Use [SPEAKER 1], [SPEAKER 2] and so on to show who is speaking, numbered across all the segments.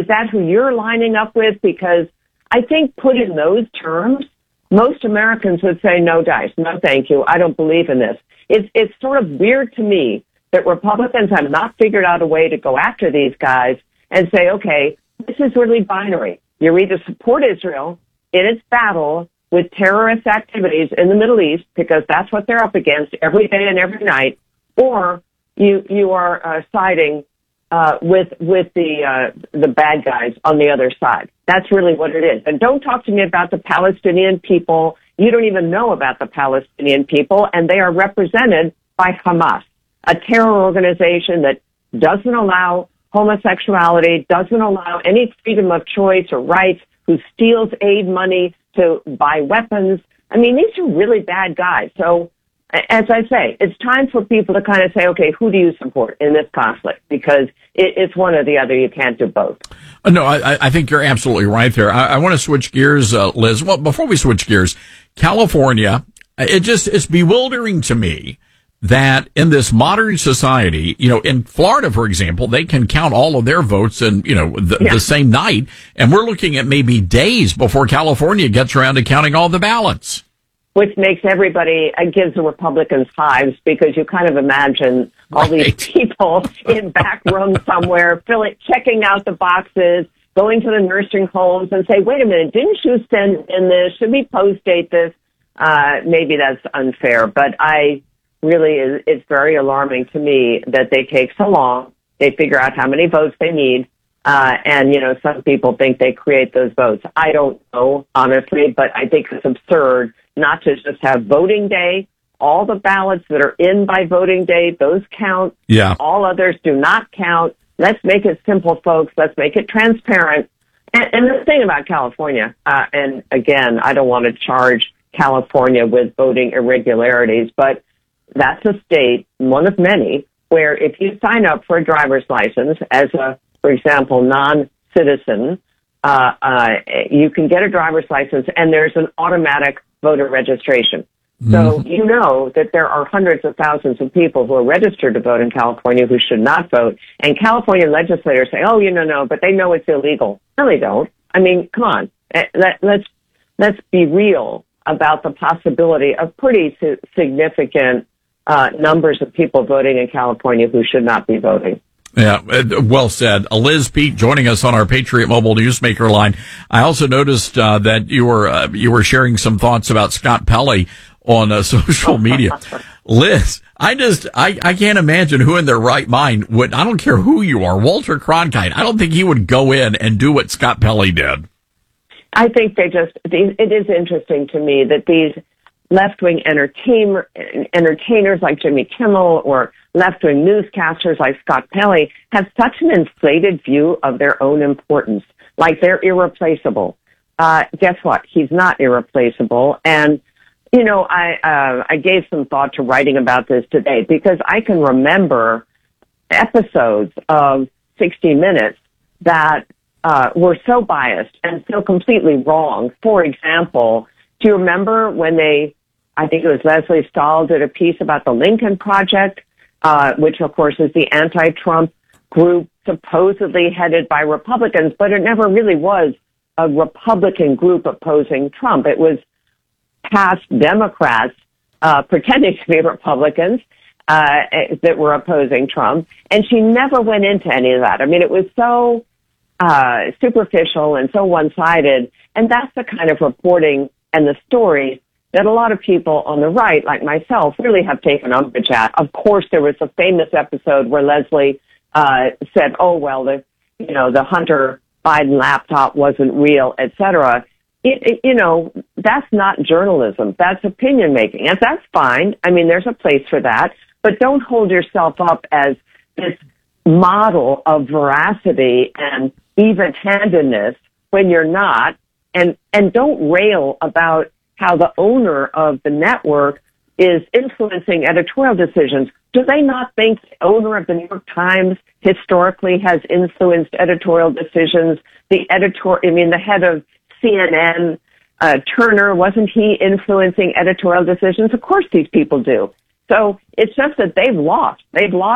[SPEAKER 1] Is that who you're lining up with? Because I think put in those terms, most Americans would say, no dice, no thank you, I don't believe in this. It's sort of weird to me that Republicans have not figured out a way to go after these guys and say, okay, this is really binary. You either support Israel in its battle with terrorist activities in the Middle East, because that's what they're up against every day and every night, or you are siding with the bad guys on the other side. That's really what it is. And don't talk to me about the Palestinian people. You don't even know about the Palestinian people, and they are represented by Hamas, a terror organization that doesn't allow homosexuality, doesn't allow any freedom of choice or rights, who steals aid money to buy weapons. I mean, these are really bad guys. So, as I say, it's time for people to kind of say, okay, who do you support in this conflict? Because it's one or the other. You can't do both.
[SPEAKER 2] No, I think you're absolutely right there. I want to switch gears, Liz. Well, before we switch gears, California, it's bewildering to me that in this modern society, in Florida, for example, they can count all of their votes in, the same night. And we're looking at maybe days before California gets around to counting all the ballots.
[SPEAKER 1] Which makes everybody, gives the Republicans hives, because you kind of imagine all these people in back rooms somewhere, checking out the boxes, going to the nursing homes and say, wait a minute, didn't you send in this? Should we post-date this? Maybe that's unfair, but it's very alarming to me that they take so long. They figure out how many votes they need. And some people think they create those votes. I don't know, honestly, but I think it's absurd not to just have voting day. All the ballots that are in by voting day, those count.
[SPEAKER 2] Yeah.
[SPEAKER 1] All others do not count. Let's make it simple, folks. Let's make it transparent. And the thing about California, and again, I don't want to charge California with voting irregularities, but that's a state, one of many, where if you sign up for a driver's license as for example, non-citizen, you can get a driver's license and there's an automatic voter registration. So you know that there are hundreds of thousands of people who are registered to vote in California who should not vote. And California legislators say, oh, no, but they know it's illegal. No, they don't. I mean, come on. Let's be real about the possibility of pretty significant numbers of people voting in California who should not be voting.
[SPEAKER 2] Yeah, well said. Liz Peek joining us on our Patriot Mobile Newsmaker line. I also noticed that you were sharing some thoughts about Scott Pelley on social media. Liz, I can't imagine who in their right mind would, I don't care who you are, Walter Cronkite, I don't think he would go in and do what Scott Pelley did.
[SPEAKER 1] I think it is interesting to me that these left-wing entertainers like Jimmy Kimmel or left-wing newscasters like Scott Pelley have such an inflated view of their own importance, like they're irreplaceable. Guess what? He's not irreplaceable. And, I gave some thought to writing about this today because I can remember episodes of 60 Minutes that were so biased and so completely wrong. For example, do you remember when I think it was Leslie Stahl did a piece about the Lincoln Project, which of course is the anti-Trump group supposedly headed by Republicans, but it never really was a Republican group opposing Trump. It was past Democrats pretending to be Republicans that were opposing Trump, and she never went into any of that. I mean, it was so superficial and so one-sided, and that's the kind of reporting and the stories that a lot of people on the right, like myself, really have taken umbrage at. Of course, there was a famous episode where Leslie said, "Oh well, the Hunter Biden laptop wasn't real, etc." That's not journalism. That's opinion making, and that's fine. I mean, there's a place for that, but don't hold yourself up as this model of veracity and even-handedness when you're not, and don't rail about how the owner of the network is influencing editorial decisions. Do they not think the owner of the New York Times historically has influenced editorial decisions? The head of CNN, Turner, wasn't he influencing editorial decisions? Of course these people do. So it's just that they've lost. They've lost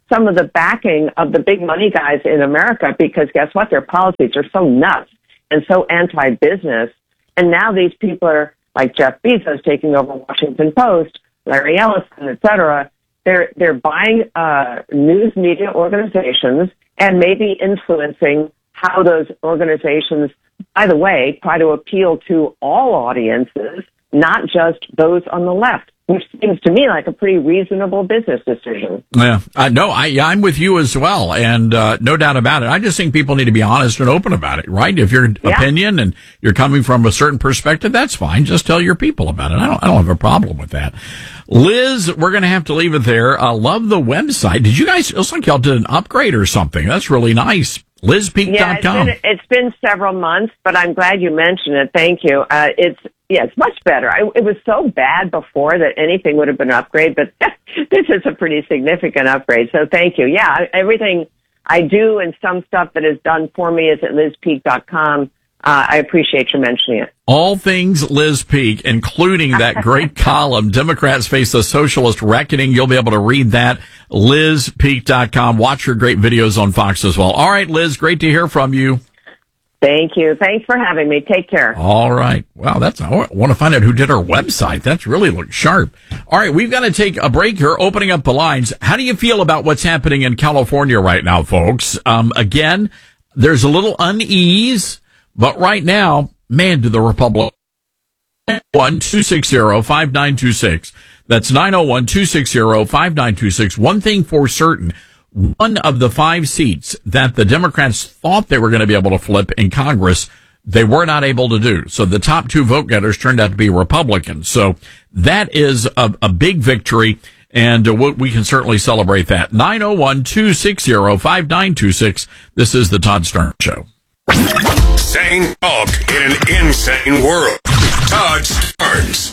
[SPEAKER 1] some of the backing of the big money guys in America, because guess what? Their policies are so nuts and so anti-business. And now these people are like Jeff Bezos taking over Washington Post, Larry Ellison, et cetera. They're buying news media organizations and maybe influencing how those organizations, by the way, try to appeal to all audiences, not just those on the left, which seems to me like a pretty reasonable business decision.
[SPEAKER 2] Yeah, I'm with you as well, and no doubt about it. I just think people need to be honest and open about it, right? If your opinion and you're coming from a certain perspective, that's fine. Just tell your people about it. I don't have a problem with that. Liz, we're going to have to leave it there. I love the website. Did you guys? It looks like y'all did an upgrade or something. That's really nice. LizPeek.com.
[SPEAKER 1] Yeah, it's been several months, but I'm glad you mentioned it. Thank you. It's much better. It was so bad before that anything would have been an upgrade, but this is a pretty significant upgrade. So thank you. Yeah, everything I do and some stuff that is done for me is at LizPeek.com. I appreciate you mentioning it.
[SPEAKER 2] All things Liz Peek, including that great column, Democrats Face a Socialist Reckoning. You'll be able to read that. LizPeek.com. Watch your great videos on Fox as well. All right, Liz, great to hear from you.
[SPEAKER 1] Thank you. Thanks for having me. Take care.
[SPEAKER 2] All right. Wow, I want to find out who did our website. That's really looked sharp. All right, we've got to take a break here, opening up the lines. How do you feel about what's happening in California right now, folks? Again, there's a little unease. But right now, man, do the Republicans 901-260-5926. That's 901-260-5926. One thing for certain, one of the 5 seats that the Democrats thought they were going to be able to flip in Congress, they were not able to do. So the top 2 vote getters turned out to be Republicans. So that is a big victory, and we can certainly celebrate that. 901-260-5926. This is the Todd Stern Show.
[SPEAKER 3] Sane talk in an insane world. Todd Starnes.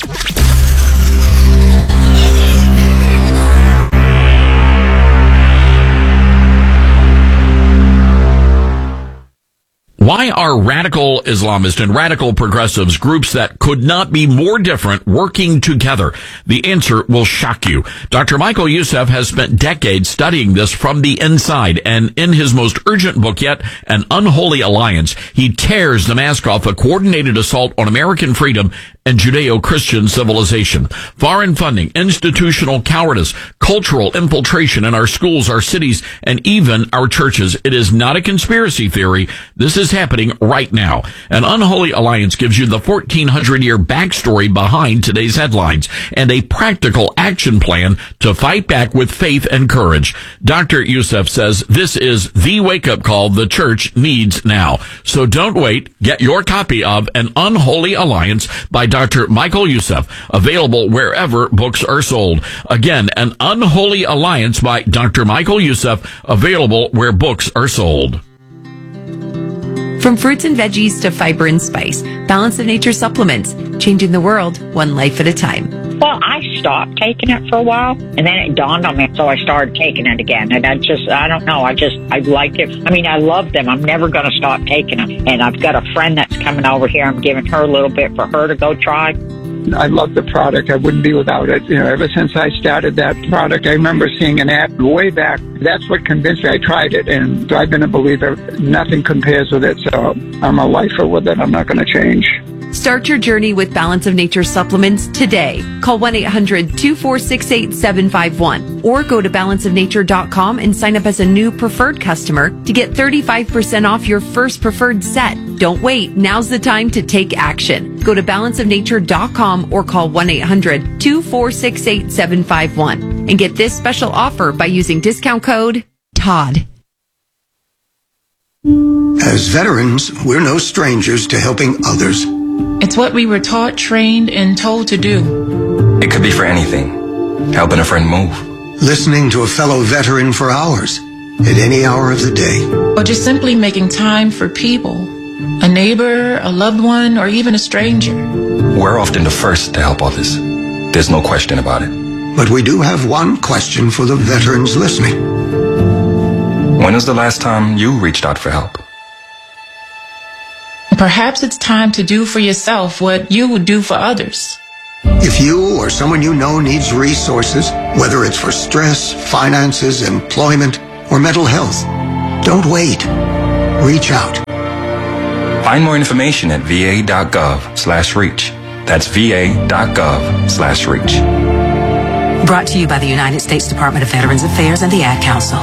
[SPEAKER 2] Why are radical Islamists and radical progressives, groups that could not be more different, working together? The answer will shock you. Dr. Michael Youssef has spent decades studying this from the inside, and in his most urgent book yet, An Unholy Alliance, he tears the mask off a coordinated assault on American freedom and Judeo-Christian civilization. Foreign funding, institutional cowardice, cultural infiltration in our schools, our cities, and even our churches. It is not a conspiracy theory. This is happening right now. An Unholy Alliance gives you the 1,400-year backstory behind today's headlines and a practical action plan to fight back with faith and courage. Dr. Youssef says this is the wake-up call the church needs now. So don't wait. Get your copy of An Unholy Alliance by Dr. Michael Youssef, available wherever books are sold. Again, An Unholy Alliance by Dr. Michael Youssef, available where books are sold.
[SPEAKER 4] From fruits and veggies to fiber and spice, Balance of Nature supplements, changing the world one life at a time.
[SPEAKER 5] Well, I stopped taking it for a while, and then it dawned on me, so I started taking it again. And I don't know, I like it. I mean, I love them. I'm never going to stop taking them. And I've got a friend that's coming over here. I'm giving her a little bit for her to go try.
[SPEAKER 6] I love the product. I wouldn't be without it. Ever since I started that product, I remember seeing an ad way back. That's what convinced me. I tried it, and I've been a believer. Nothing compares with it, so I'm a lifer with it. I'm not going to change.
[SPEAKER 4] Start your journey with Balance of Nature supplements today. Call 1-800-246-8751 or go to balanceofnature.com and sign up as a new preferred customer to get 35% off your first preferred set. Don't wait. Now's the time to take action. Go to balanceofnature.com or call 1-800-246-8751 and get this special offer by using discount code TODD.
[SPEAKER 7] As veterans, we're no strangers to helping others.
[SPEAKER 8] It's what we were taught, trained, and told to do.
[SPEAKER 9] It could be for anything. Helping a friend move.
[SPEAKER 7] Listening to a fellow veteran for hours, at any hour of the day.
[SPEAKER 8] Or just simply making time for people. A neighbor, a loved one, or even a stranger.
[SPEAKER 9] We're often the first to help others. There's no question about it.
[SPEAKER 7] But we do have one question for the veterans listening.
[SPEAKER 9] When was the last time you reached out for help?
[SPEAKER 8] Perhaps it's time to do for yourself what you would do for others.
[SPEAKER 7] If you or someone you know needs resources, whether it's for stress, finances, employment, or mental health, don't wait. Reach out.
[SPEAKER 9] Find more information at va.gov/reach. That's va.gov/reach.
[SPEAKER 10] Brought to you by the United States Department of Veterans Affairs and the Ad Council.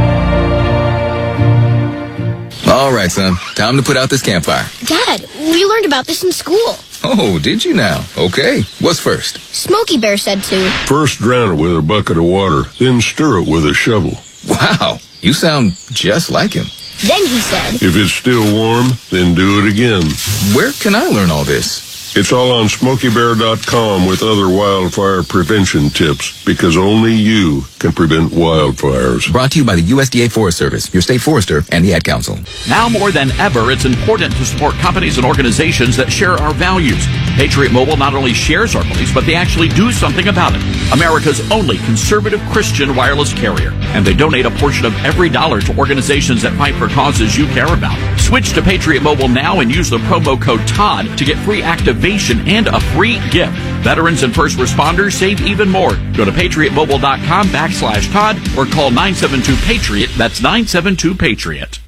[SPEAKER 11] All right, son. Time to put out this campfire.
[SPEAKER 12] Dad, we learned about this in school.
[SPEAKER 11] Oh, did you now? Okay. What's first?
[SPEAKER 12] Smokey Bear said to.
[SPEAKER 13] First drown it with a bucket of water, then stir it with a shovel.
[SPEAKER 11] Wow, you sound just like him.
[SPEAKER 12] Then he said.
[SPEAKER 13] If it's still warm, then do it again.
[SPEAKER 11] Where can I learn all this?
[SPEAKER 13] It's all on SmokeyBear.com with other wildfire prevention tips, because only you can prevent wildfires.
[SPEAKER 11] Brought to you by the USDA Forest Service, your state forester, and the Ad Council.
[SPEAKER 2] Now more than ever, it's important to support companies and organizations that share our values. Patriot Mobile not only shares our beliefs, but they actually do something about it. America's only conservative Christian wireless carrier. And they donate a portion of every dollar to organizations that fight for causes you care about. Switch to Patriot Mobile now and use the promo code TODD to get free activation and a free gift. Veterans and first responders save even more. Go to patriotmobile.com/TODD or call 972-PATRIOT. That's 972-PATRIOT.